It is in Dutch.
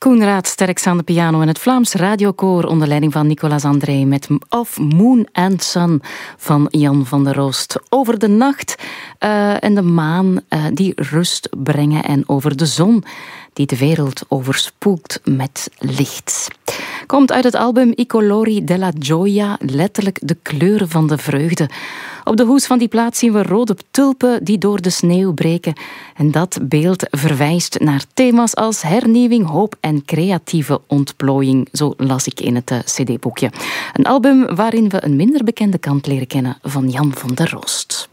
Koenraad Sterks aan de piano en het Vlaams radiokoor onder leiding van Nicolas André met Of Moon and Sun van Jan van der Roost. Over de nacht en de maan die rust brengen en over de zon die de wereld overspoelt met licht. Komt uit het album I colori della gioia, letterlijk de kleuren van de vreugde. Op de hoes van die plaat zien we rode tulpen die door de sneeuw breken. En dat beeld verwijst naar thema's als hernieuwing, hoop en creatieve ontplooiing. Zo las ik in het cd-boekje. Een album waarin we een minder bekende kant leren kennen van Jan van der Roost.